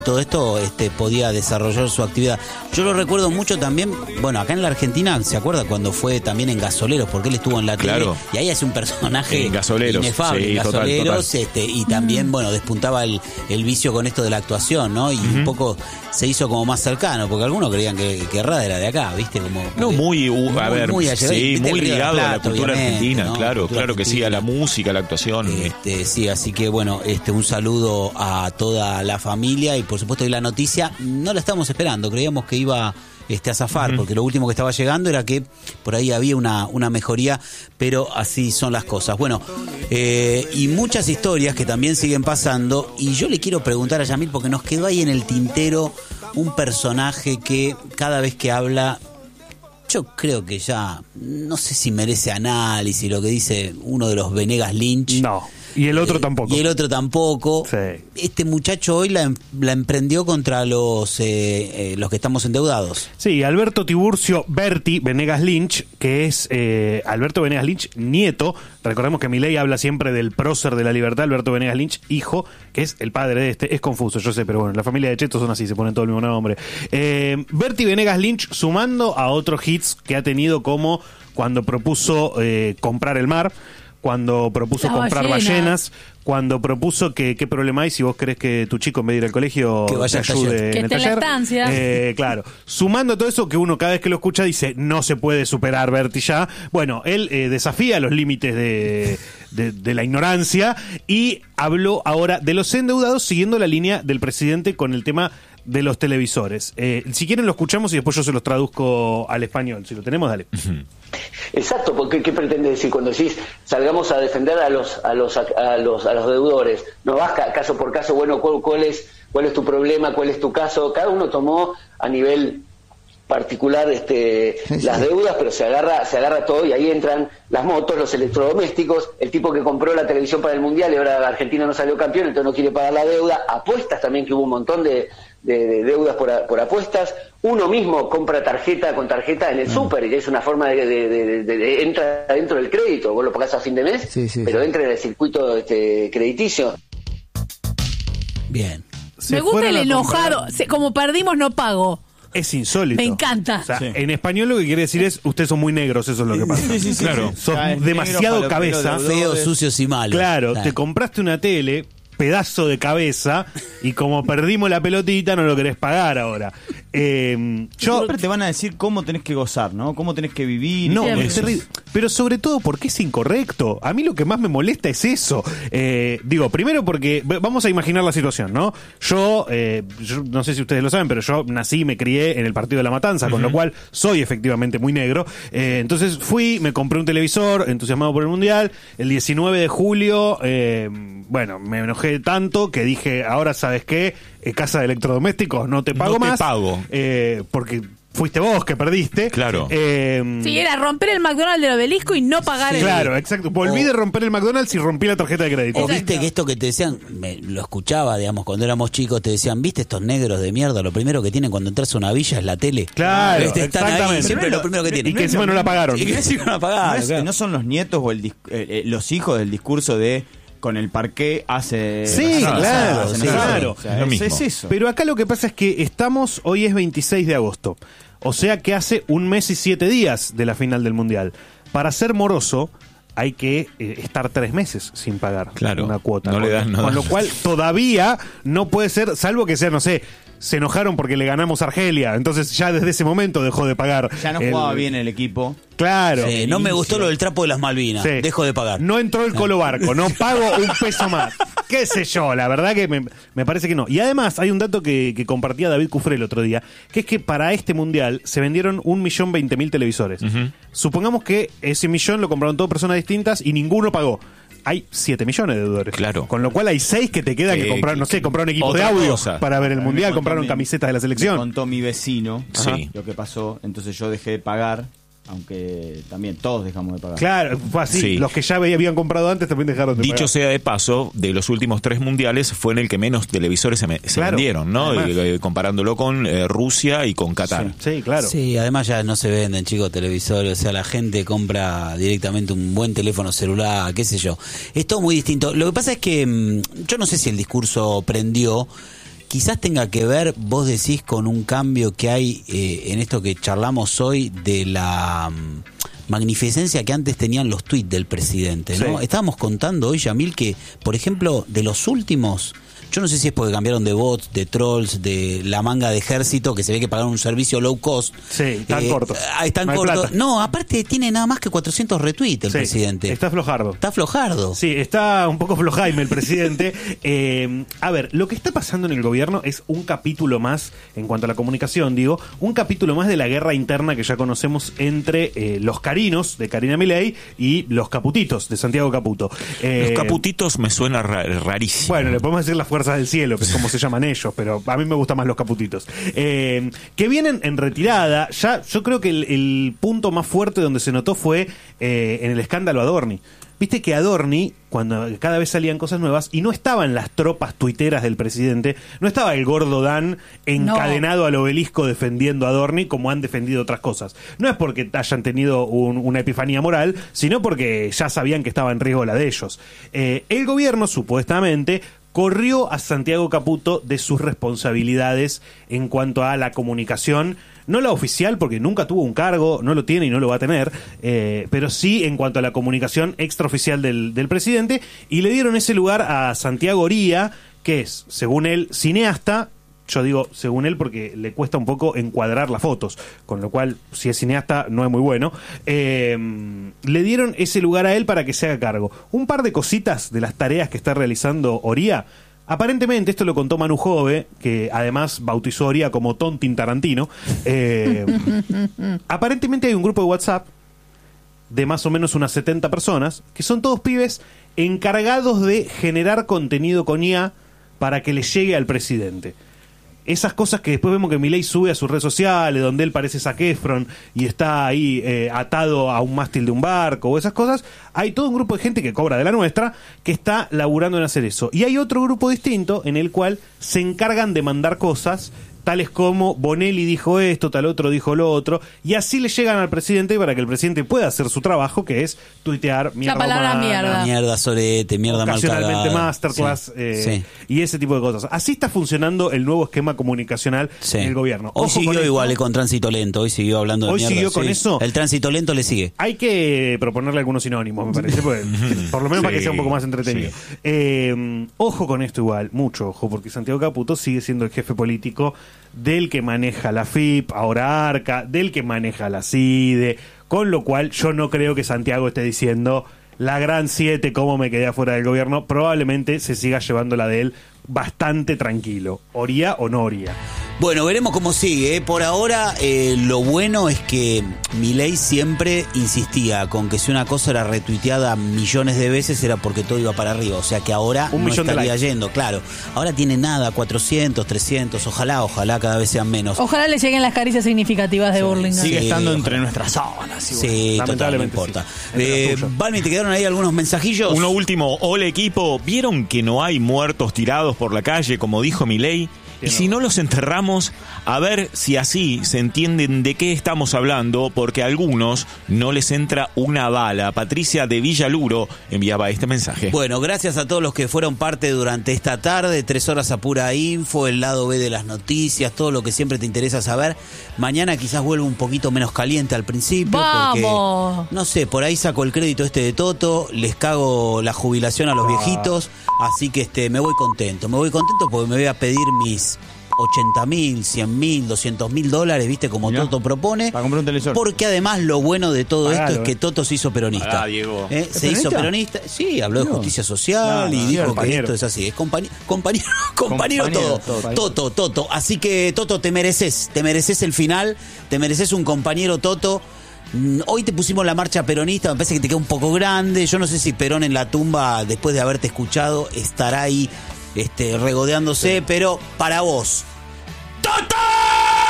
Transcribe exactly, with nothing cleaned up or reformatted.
todo esto este, podía desarrollar su actividad. Yo lo recuerdo mucho también, bueno, acá en la Argentina, ¿se acuerda cuando fue también en Gasoleros? Porque él estuvo en la tele, claro. Y ahí hace un personaje en Gasoleros, inefable, sí, en Gasoleros, total, total. Este, y también, bueno, despuntaba el, el vicio con esto de la actuación, ¿no? Y uh-huh. un poco se hizo como más cercano, porque algunos creían que, que Rada era de acá, ¿viste? Como, no, muy, uh, a ver, muy, allá, sí, muy ligado Plata, a la cultura argentina, ¿no? Claro, cultura claro que argentina. Sí, a la música, a la actuación. Este, sí, así que bueno, este, un saludo a toda la familia y por supuesto que la noticia no la estábamos esperando, creíamos que iba este, a zafar, uh-huh. porque lo último que estaba llegando era que por ahí había una, una mejoría, pero así son las cosas. Bueno, eh, y muchas historias que también siguen pasando, y yo le quiero preguntar a Yamil, porque nos quedó ahí en el tintero un personaje que cada vez que habla, yo creo que ya, no sé si merece análisis, lo que dice uno de los Venegas Lynch. No. Y el otro eh, tampoco. Y el otro tampoco. Sí. Este muchacho hoy la, la emprendió contra los eh, eh, los que estamos endeudados. Sí, Alberto Tiburcio Berti Venegas Lynch, que es eh, Alberto Venegas Lynch, nieto. Recordemos que Milei habla siempre del prócer de la libertad, Alberto Venegas Lynch, hijo, que es el padre de este. Es confuso, yo sé, pero bueno, la familia de Chetos son así, se ponen todo el mismo nombre. Eh, Berti Venegas Lynch, sumando a otros hits que ha tenido, como cuando propuso eh, comprar el mar, cuando propuso la comprar ballena. ballenas, cuando propuso que qué problema hay si vos querés que tu chico en vez de ir al colegio que vaya te ayude taller. en que el taller. Eh, claro, sumando todo eso que uno cada vez que lo escucha dice no se puede superar Berti ya. Bueno, él eh, desafía los límites de, de, de la ignorancia y habló ahora de los endeudados siguiendo la línea del presidente con el tema de los televisores. Eh, si quieren lo escuchamos y después yo se los traduzco al español. Si lo tenemos, dale. Uh-huh. Exacto, porque ¿qué pretende decir cuando decís salgamos a defender a los a los a los a los deudores? No vas ca- caso por caso, bueno, ¿cuál, cuál es cuál es tu problema, cuál es tu caso? Cada uno tomó a nivel particular este sí, sí. las deudas, pero se agarra se agarra todo y ahí entran las motos, los electrodomésticos, el tipo que compró la televisión para el Mundial y ahora Argentina no salió campeón, entonces no quiere pagar la deuda, apuestas también, que hubo un montón de De, de deudas por, a, por apuestas, uno mismo compra tarjeta con tarjeta en el mm. súper y es una forma de, de, de, de, de entra dentro del crédito, vos lo pagás a fin de mes, sí, sí, pero sí. entra en el circuito este, crediticio. Bien. Se Me gusta el enojado, se, como perdimos no pago. Es insólito. Me encanta. O sea, sí. en español lo que quiere decir es ustedes son muy negros, eso es lo que pasa. Sí, sí, sí, claro, sí. sos ah, demasiado cabeza. Feos, sucios y malos. Claro, claro, te compraste una tele, pedazo de cabeza, y como perdimos la pelotita no lo querés pagar ahora. Eh, yo Siempre te van a decir cómo tenés que gozar, ¿no? Cómo tenés que vivir. No, Siempre. es terrible. Pero sobre todo porque es incorrecto. A mí lo que más me molesta es eso. Eh, digo, primero porque vamos a imaginar la situación, ¿no? Yo, eh, yo no sé si ustedes lo saben, pero yo nací y me crié en el partido de La Matanza, uh-huh. con lo cual soy efectivamente muy negro. Eh, entonces fui, me compré un televisor, entusiasmado por el Mundial. El diecinueve de julio, eh, bueno, me enojé tanto que dije, ahora ¿sabes qué? Eh, casa de electrodomésticos, no te pago no más. te pago. Eh, porque fuiste vos que perdiste. Claro. Eh, sí, era romper el McDonald's del Obelisco y no pagar sí, el... Claro, exacto. Volví o, de romper el McDonald's y rompí la tarjeta de crédito. O viste que esto que te decían, me, lo escuchaba, digamos, cuando éramos chicos, te decían, ¿viste estos negros de mierda? Lo primero que tienen cuando entras a una villa es la tele. Claro, ¿Viste? Están exactamente. ahí, siempre no, lo primero que tienen. Y que encima no la pagaron. Y que encima no la pagaron. No, es, claro. no son los nietos o el dis- eh, eh, los hijos del discurso de con el parqué hace... Sí, hace claro, hace sí, claro. O sea, Es lo es, mismo. es eso. Pero acá lo que pasa es que estamos, hoy es veintiséis de agosto. O sea que hace un mes y siete días de la final del Mundial. Para ser moroso hay que eh, estar tres meses sin pagar claro, una cuota. No con, le dan nada. Con lo cual todavía no puede ser, salvo que sea, no sé, se enojaron porque le ganamos a Argelia. Entonces ya desde ese momento dejó de pagar. Ya no el, jugaba bien el equipo. Claro. Sí, no me gustó lo del trapo de las Malvinas. Sí. Dejo de pagar. No entró el Colo Barco, no pago un peso más. Qué sé yo, la verdad que me, me parece que no. Y además hay un dato que, que compartía David Cufré el otro día, que es que para este mundial se vendieron un millón veinte mil televisores. Uh-huh. Supongamos que ese millón lo compraron todas personas distintas y ninguno pagó. Hay siete millones de deudores. Claro. Con lo cual hay seis que te quedan que, que comprar, no sé, compraron equipos de otra audio cosa. para ver el A mundial, compraron mi, camisetas de la selección. Me contó mi vecino sí. lo que pasó, entonces yo dejé de pagar, aunque también todos dejamos de pagar. Claro, fue así. Sí. Los que ya habían comprado antes también dejaron de Dicho pagar. sea de paso, de los últimos tres mundiales fue en el que menos televisores se, me, se claro, vendieron, ¿no? Y, eh, comparándolo con eh, Rusia y con Qatar. Sí, sí, claro. Sí, además ya no se venden, chicos, televisores. O sea, la gente compra directamente un buen teléfono celular, qué sé yo. Es todo muy distinto. Lo que pasa es que mmm, yo no sé si el discurso prendió. quizás tenga que ver, vos decís, con un cambio que hay eh, en esto que charlamos hoy de la um, magnificencia que antes tenían los tuits del presidente, ¿no? Sí. Estábamos contando hoy, Yamil, que, por ejemplo, de los últimos... Yo no sé si es porque cambiaron de bots, de trolls, de la manga de ejército, que se ve que pagaron un servicio low cost. Sí, tan eh, corto. Ah, es tan no corto. No, aparte tiene nada más que cuatrocientos retweets el sí, presidente. Está flojardo. Está flojardo. Sí, está un poco flojaime el presidente. eh, a ver, lo que está pasando en el gobierno es un capítulo más, en cuanto a la comunicación, digo, un capítulo más de la guerra interna que ya conocemos entre eh, los carinos de Karina Milei y los caputitos de Santiago Caputo. Eh, los caputitos me suena ra- rarísimo. Bueno, le podemos decir las fuerzas del cielo, que es como se llaman ellos, pero a mí me gustan más los caputitos. Eh, que vienen en retirada. Ya, yo creo que el, el punto más fuerte donde se notó fue eh, en el escándalo Adorni. Viste que Adorni, cuando cada vez salían cosas nuevas, y no estaban las tropas tuiteras del presidente, no estaba el gordo Dan encadenado no. al obelisco defendiendo a Adorni como han defendido otras cosas. No es porque hayan tenido un, una epifanía moral, sino porque ya sabían que estaba en riesgo la de ellos. Eh, el gobierno, supuestamente, corrió a Santiago Caputo de sus responsabilidades en cuanto a la comunicación, no la oficial, porque nunca tuvo un cargo, no lo tiene y no lo va a tener, eh, pero sí en cuanto a la comunicación extraoficial del, del presidente, y le dieron ese lugar a Santiago Oría, que es, según él, cineasta. Yo digo según él porque le cuesta un poco encuadrar las fotos, con lo cual, si es cineasta, no es muy bueno. Eh, le dieron ese lugar a él para que se haga cargo. Un par de cositas de las tareas que está realizando Oría. Aparentemente, esto lo contó Manu Jove, que además bautizó a Oría como Tontin Tarantino. Eh, aparentemente hay un grupo de WhatsApp de más o menos unas setenta personas, que son todos pibes encargados de generar contenido con I A para que le llegue al presidente. Esas cosas que después vemos que Milei sube a sus redes sociales, donde él parece Zac Efron y está ahí eh, atado a un mástil de un barco o esas cosas, hay todo un grupo de gente que cobra de la nuestra que está laburando en hacer eso. Y hay otro grupo distinto en el cual se encargan de mandar cosas tales como Bonelli dijo esto, tal otro dijo lo otro, y así le llegan al presidente para que el presidente pueda hacer su trabajo, que es tuitear mierda, la palabra humana, mierda, mierda, sorete, mierda mal cagada, ocasionalmente masterclass, sí, eh, sí. y ese tipo de cosas. Así está funcionando el nuevo esquema comunicacional sí. en el gobierno. Hoy Ojo siguió con igual, eh, con tránsito lento, hoy siguió hablando de hoy mierda. Hoy siguió con sí. eso. El tránsito lento le sigue. Hay que proponerle algunos sinónimos, me parece, porque, por lo menos sí. para que sea un poco más entretenido. Sí. Eh, ojo con esto igual, mucho ojo, porque Santiago Caputo sigue siendo el jefe político del que maneja la F I P, ahora ARCA, del que maneja la CIDE, con lo cual yo no creo que Santiago esté diciendo la gran siete, cómo me quedé afuera del gobierno. Probablemente se siga llevando la de él bastante tranquilo. ¿Oría o no oría? Bueno, veremos cómo sigue. ¿eh? Por ahora, eh, lo bueno es que Milei siempre insistía con que si una cosa era retuiteada millones de veces era porque todo iba para arriba. O sea que ahora Un no millón estaría de likes. yendo, claro. Ahora tiene nada, cuatrocientos, trescientos, ojalá, ojalá cada vez sean menos. Ojalá le lleguen las caricias significativas de sí, Burlingame. Sigue sí, estando ojalá. entre nuestras sábanas. Sí, bueno, total, no importa. Sí. Eh, Balmi, ¿te quedaron ahí algunos mensajillos? Uno último. Hola equipo, ¿vieron que no hay muertos tirados por la calle como dijo Milei? Y si no los enterramos, a ver si así se entienden de qué estamos hablando, porque a algunos no les entra una bala. Patricia de Villaluro enviaba este mensaje. Bueno, gracias a todos los que fueron parte durante esta tarde, tres horas a pura info, el lado B de las noticias, todo lo que siempre te interesa saber. Mañana quizás vuelva un poquito menos caliente al principio, ¡vamos! Porque, no sé, por ahí saco el crédito este de Toto, les cago la jubilación a los viejitos, así que este me voy contento, me voy contento porque me voy a pedir mis ochenta mil, cien mil, doscientos mil dólares, viste, como Mirá, Toto propone. Para comprar un televisor. Porque además lo bueno de todo Pagalo, esto es que eh. Toto se hizo peronista. Ah, Diego. ¿Eh? Se peronista? hizo peronista. Sí, habló de No. justicia social No, no, y sí, dijo que compañero. esto es así. Es compañero, compañero, compañero, Compañero, todo. todo. Toto, Toto. Así que, Toto, te mereces. Te mereces el final. Te mereces un compañero, Toto. Hoy te pusimos la marcha peronista, me parece que te queda un poco grande. Yo no sé si Perón en la tumba, después de haberte escuchado, estará ahí este, regodeándose, sí. Pero para vos,